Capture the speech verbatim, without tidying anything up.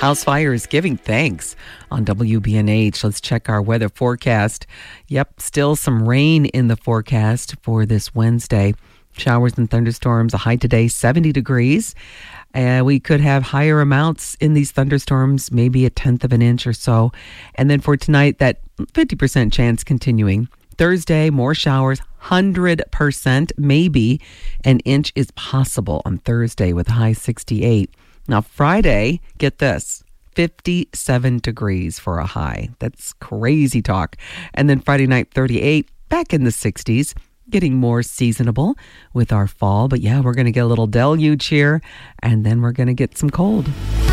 House Fire is giving thanks on W B N H. Let's check our weather forecast. Yep, still some rain in the forecast for this Wednesday. Showers and thunderstorms, a high today, seventy degrees. Uh, we could have higher amounts in these thunderstorms, maybe a tenth of an inch or so. And then for tonight, that fifty percent chance continuing. Thursday, more showers, one hundred percent, maybe an inch is possible on Thursday with a high sixty-eight. Now, Friday, get this, fifty-seven degrees for a high. That's crazy talk. And then Friday night, thirty-eight, back in the sixties, getting more seasonable with our fall. But yeah, we're going to get a little deluge here, and then we're going to get some cold.